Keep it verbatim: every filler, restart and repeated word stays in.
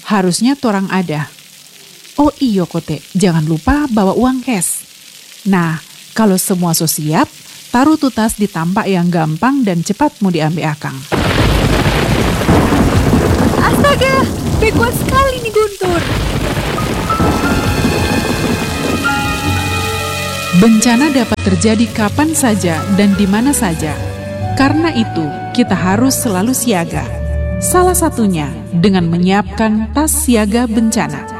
harusnya torang ada. Oh iyo kote, jangan lupa bawa uang cash. Nah, kalau semua so siap, taruh tu tas di tampak yang gampang dan cepat mau diambil akang. Astaga, bekuat sekali nih Guntur. Bencana dapat terjadi kapan saja dan di mana saja. Karena itu, kita harus selalu siaga. Salah satunya dengan menyiapkan tas siaga bencana.